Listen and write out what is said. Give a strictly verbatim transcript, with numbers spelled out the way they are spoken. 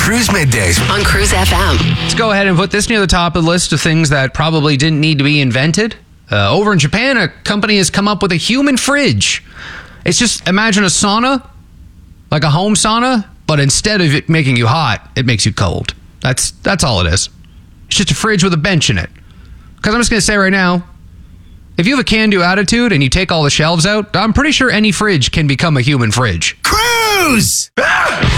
Cruise Middays on Cruise F M. Let's go ahead and put this near the top of the list of things that probably didn't need to be invented. Uh, over in Japan, a company has come up with a human fridge. It's just, imagine a sauna, like a home sauna, but instead of it making you hot, it makes you cold. That's that's all it is. It's just a fridge with a bench in it. Because I'm just going to say right now, if you have a can-do attitude and you take all the shelves out, I'm pretty sure any fridge can become a human fridge. Cruise! Ah!